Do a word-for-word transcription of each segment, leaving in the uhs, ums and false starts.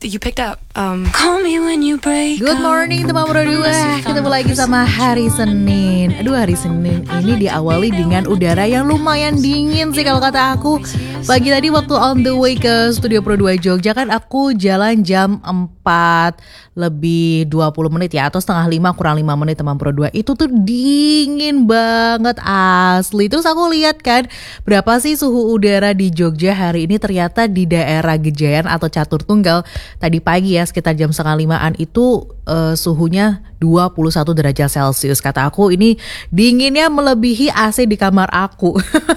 that you picked up. Um, call me when you break. Good morning teman Pro dua. Ketemu lagi sama hari Senin. Aduh, hari Senin ini diawali dengan udara yang lumayan dingin sih kalau kata aku. Pagi tadi waktu on the way ke studio Pro dua Jogja kan aku jalan jam empat lebih dua puluh menit ya, atau setengah lima kurang lima menit teman Pro dua. Itu tuh dingin banget asli. Terus aku lihat kan berapa sih suhu udara di Jogja hari ini. Ternyata di daerah Gejayan atau Catur Tunggal tadi pagi ya sekitar jam setengah limaan itu uh, suhunya dua puluh satu derajat Celcius. Kata aku ini dinginnya melebihi A C di kamar aku.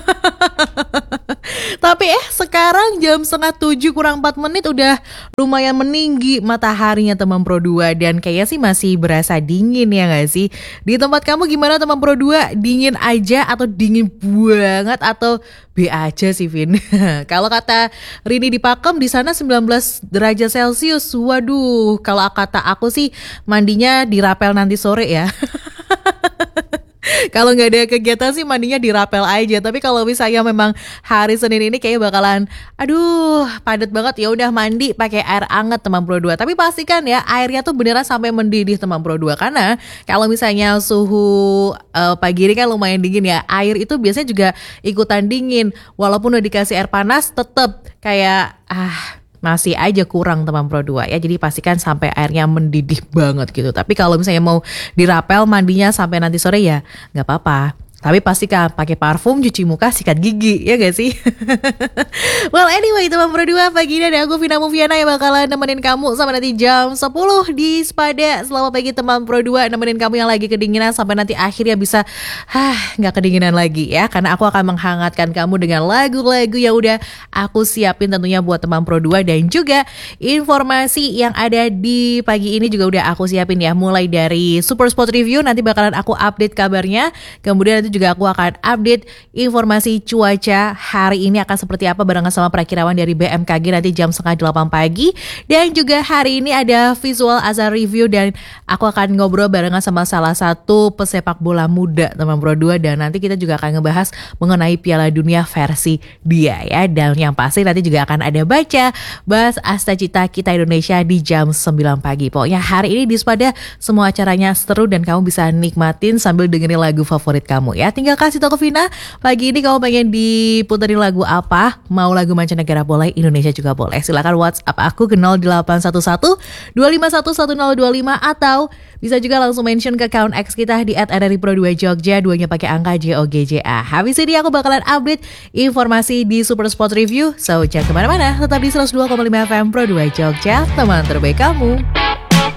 Tapi eh sekarang jam setengah tujuh kurang empat menit udah lumayan meninggi mataharinya teman Pro dua. Dan kayaknya sih masih berasa dingin ya gak sih? Di tempat kamu gimana teman Pro dua? Dingin aja atau dingin banget atau B aja sih Vin? Kalau kata Rini di Pakem di sana sembilan belas derajat Celcius. Waduh, kalau kata aku sih mandinya dirapel nanti sore ya. Kalau nggak ada kegiatan sih mandinya dirapel aja. Tapi kalau misalnya memang hari Senin ini kayaknya bakalan aduh padat banget, ya udah mandi pakai air hangat teman Pro dua. Tapi pastikan ya airnya tuh beneran sampai mendidih teman Pro dua. Karena kalau misalnya suhu uh, pagi ini kan lumayan dingin ya, air itu biasanya juga ikutan dingin. Walaupun udah dikasih air panas tetep kayak ah masih aja kurang teman Pro dua ya. Jadi pastikan sampai airnya mendidih banget gitu. Tapi kalau misalnya mau dirapel mandinya sampai nanti sore ya gak apa-apa. Tapi pastikan pakai parfum, cuci muka, sikat gigi, ya gak sih? Well anyway teman Pro dua, pagi ini ada aku Vina Mufiana yang bakalan nemenin kamu sampai nanti jam sepuluh di Spada. Selamat pagi teman Pro dua, nemenin kamu yang lagi kedinginan sampai nanti akhirnya bisa hah gak kedinginan lagi ya. Karena aku akan menghangatkan kamu dengan lagu-lagu yang udah aku siapin tentunya buat teman Pro dua. Dan juga informasi yang ada di pagi ini juga udah aku siapin ya. Mulai dari Super Spot Review, nanti bakalan aku update kabarnya. Kemudian nanti juga aku akan update informasi cuaca hari ini akan seperti apa barengan sama perakirawan dari B M K G nanti jam setengah delapan pagi. Dan juga hari ini ada visual azar review dan aku akan ngobrol barengan sama salah satu pesepak bola muda teman Pro dua. Dan nanti kita juga akan ngebahas mengenai Piala Dunia versi dia ya. Dan yang pasti nanti juga akan ada baca bahas Asta Cita kita Indonesia di jam sembilan pagi. Pokoknya hari ini di Spada semua acaranya seru dan kamu bisa nikmatin sambil dengerin lagu favorit kamu ya. Tinggal kasih tau ke Vina, pagi ini kamu pengen diputerin lagu apa? Mau lagu mancanegara boleh, Indonesia juga boleh. Silakan WhatsApp aku ke nol delapan satu satu dua lima satu satu nol dua lima atau bisa juga langsung mention ke account X kita di at r r i pro dua jogja, duanya pakai angka J O G J A. Habis ini aku bakalan update informasi di Super Spot Review. So jangan kemana-mana, tetap di seratus dua koma lima F M Pro dua Jogja, teman terbaik kamu.